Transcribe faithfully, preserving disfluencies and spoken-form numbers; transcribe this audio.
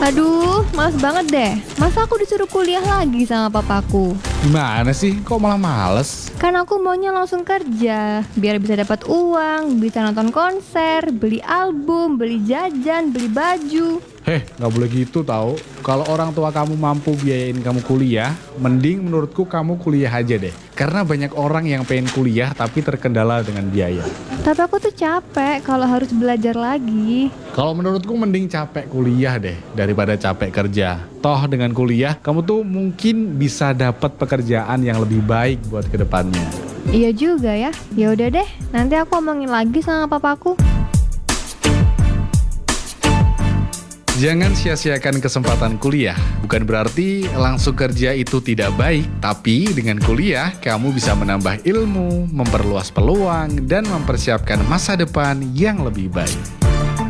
Aduh, males banget deh. Masa aku disuruh kuliah lagi sama papaku? Gimana sih? Kok malah males? Kan aku maunya langsung kerja, biar bisa dapat uang, bisa nonton konser, beli album, beli jajan, beli baju. Heh, gak boleh gitu tau. Kalau orang tua kamu mampu biayain kamu kuliah, mending menurutku kamu kuliah aja deh. Karena banyak orang yang pengen kuliah tapi terkendala dengan biaya. Tapi aku tuh capek kalau harus belajar lagi. Kalau menurutku mending capek kuliah deh daripada capek kerja. Toh dengan kuliah, kamu tuh mungkin bisa dapat pekerjaan yang lebih baik buat kedepannya. Iya juga ya. Ya udah deh, nanti aku omongin lagi sama papaku. Jangan sia-siakan kesempatan kuliah. Bukan berarti langsung kerja itu tidak baik, tapi dengan kuliah kamu bisa menambah ilmu, memperluas peluang, dan mempersiapkan masa depan yang lebih baik.